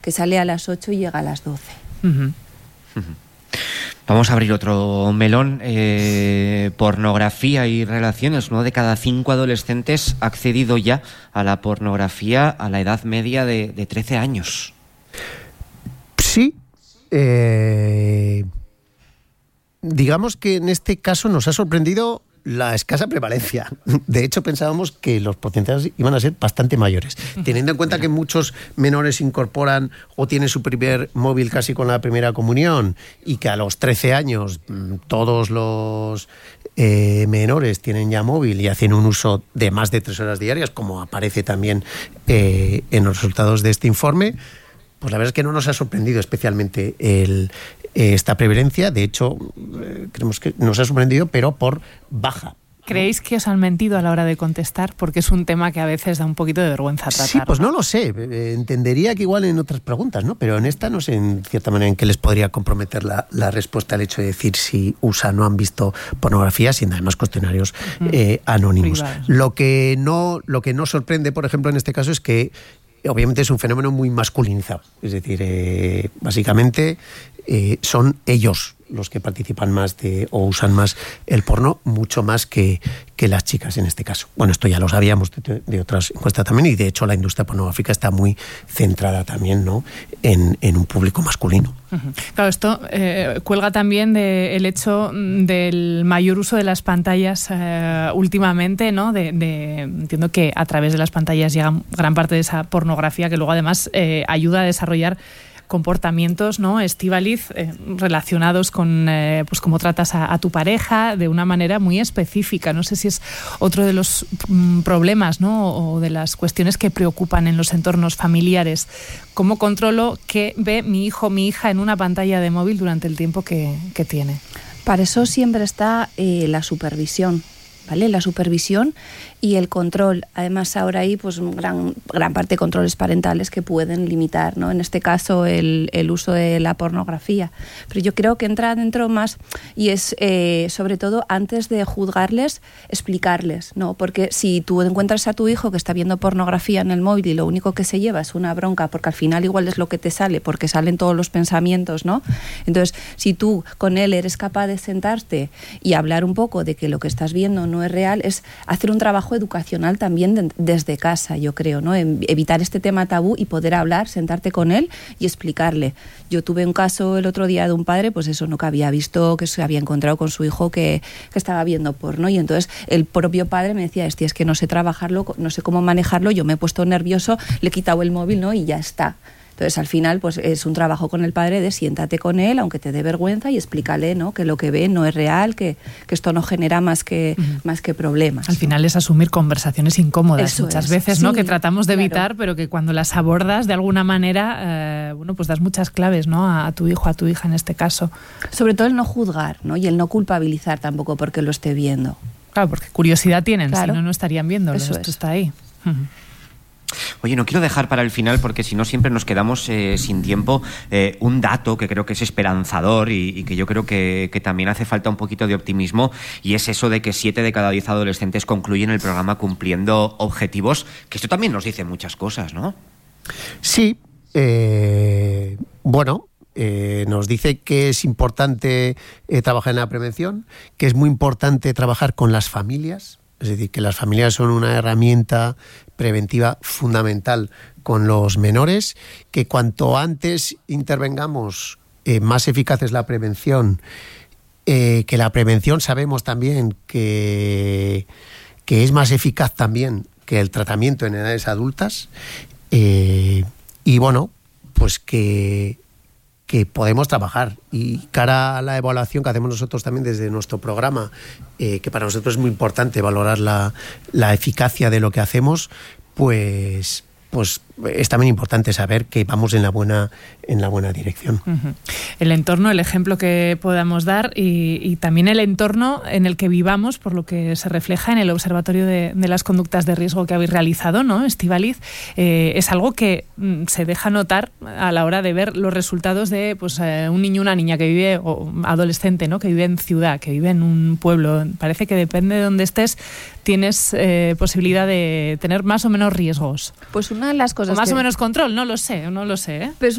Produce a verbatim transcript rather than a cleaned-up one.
que sale a las ocho y llega a las doce. Uh-huh. Uh-huh. Vamos a abrir otro melón. Eh, pornografía y relaciones. Uno de cada cinco adolescentes ha accedido ya a la pornografía a la edad media de, de trece años. Sí. Eh, digamos que en este caso nos ha sorprendido la escasa prevalencia. De hecho, pensábamos que los porcentajes iban a ser bastante mayores. Teniendo en cuenta que muchos menores incorporan o tienen su primer móvil casi con la primera comunión y que a los trece años todos los eh, menores tienen ya móvil y hacen un uso de más de tres horas diarias, como aparece también eh, en los resultados de este informe, pues la verdad es que no nos ha sorprendido especialmente el, eh, esta prevalencia. De hecho, eh, creemos que nos ha sorprendido, pero por baja. ¿Creéis que os han mentido a la hora de contestar? Porque es un tema que a veces da un poquito de vergüenza tratar. Sí, pues no, ¿no? lo sé. Eh, entendería que igual en otras preguntas, ¿no? Pero en esta no sé en cierta manera en qué les podría comprometer la, la respuesta al hecho de decir si usan o no han visto pornografía, siendo además cuestionarios eh, anónimos. Privados. Lo que no, lo que no sorprende, por ejemplo, en este caso es que obviamente es un fenómeno muy masculinizado. Es decir, eh, básicamente eh, son ellos los que participan más de o usan más el porno, mucho más que, que las chicas en este caso. Bueno, esto ya lo sabíamos de, de otras encuestas también, y de hecho la industria pornográfica está muy centrada también, ¿no?, en, en un público masculino. Uh-huh. Claro, esto eh, cuelga también del hecho del mayor uso de las pantallas eh, últimamente, ¿no? De, de, entiendo que a través de las pantallas llega gran parte de esa pornografía que luego además eh, ayuda a desarrollar comportamientos, ¿no, Estíbaliz, eh, relacionados con eh, pues cómo tratas a, a tu pareja de una manera muy específica? No sé si es otro de los mm, problemas, ¿no?, o de las cuestiones que preocupan en los entornos familiares. ¿Cómo controlo qué ve mi hijo o mi hija en una pantalla de móvil durante el tiempo que, que tiene? Para eso siempre está eh, la supervisión, ¿vale? La supervisión y el control. Además, ahora hay pues gran, gran parte de controles parentales que pueden limitar, ¿no?, en este caso el, el uso de la pornografía. Pero yo creo que entra dentro más, y es eh, sobre todo antes de juzgarles, explicarles, ¿no? Porque si tú encuentras a tu hijo que está viendo pornografía en el móvil y lo único que se lleva es una bronca, porque al final igual es lo que te sale, porque salen todos los pensamientos, ¿no? Entonces, si tú con él eres capaz de sentarte y hablar un poco de que lo que estás viendo no es real, es hacer un trabajo educacional también de, desde casa, yo creo, ¿no? Evitar este tema tabú y poder hablar, sentarte con él y explicarle. Yo tuve un caso el otro día de un padre, pues eso, no, que había visto, que se había encontrado con su hijo que, que estaba viendo porno, y entonces el propio padre me decía, es que no sé trabajarlo, no sé cómo manejarlo, yo me he puesto nervioso, le he quitado el móvil, ¿no?, y ya está. Entonces, al final, pues es un trabajo con el padre de siéntate con él, aunque te dé vergüenza, y explícale, ¿no?, que lo que ve no es real, que, que esto no genera más que, uh-huh. más que problemas. Al final es asumir conversaciones incómodas. Eso muchas es. veces, ¿no?, sí, que tratamos de evitar, claro, pero que cuando las abordas de alguna manera, eh, bueno, pues das muchas claves, ¿no?, a, a tu hijo, a tu hija en este caso. Sobre todo el no juzgar, ¿no?, y el no culpabilizar tampoco porque lo esté viendo. Claro, porque curiosidad tienen, claro, si no, no estarían viéndolo. Eso esto es. está ahí. Uh-huh. Oye, no quiero dejar para el final, porque si no siempre nos quedamos eh, sin tiempo, eh, un dato que creo que es esperanzador y, y que yo creo que, que también hace falta un poquito de optimismo, y es eso de que siete de cada diez adolescentes concluyen el programa cumpliendo objetivos, que esto también nos dice muchas cosas, ¿no? Sí, eh, bueno... Eh, nos dice que es importante eh, trabajar en la prevención, que es muy importante trabajar con las familias, es decir, que las familias son una herramienta preventiva fundamental con los menores, que cuanto antes intervengamos, eh, más eficaz es la prevención, eh, que la prevención sabemos también que, que es más eficaz también que el tratamiento en edades adultas, eh, y bueno, pues que que podemos trabajar. Y cara a la evaluación que hacemos nosotros también desde nuestro programa, eh, que para nosotros es muy importante valorar la, la eficacia de lo que hacemos, pues, pues es también importante saber que vamos en la buena, en la buena dirección. Uh-huh. El entorno, el ejemplo que podamos dar, y, y también el entorno en el que vivamos, por lo que se refleja en el Observatorio de, de las Conductas de Riesgo que habéis realizado, ¿no, Estíbaliz? Eh, es algo que mm, se deja notar a la hora de ver los resultados de pues, eh, un niño o una niña que vive, o adolescente, ¿no?, que vive en ciudad, que vive en un pueblo. Parece que depende de dónde estés, tienes eh, posibilidad de tener más o menos riesgos. Pues una de las cosas cosas. O más que... o menos control, no lo sé, no lo sé. ¿eh? Pero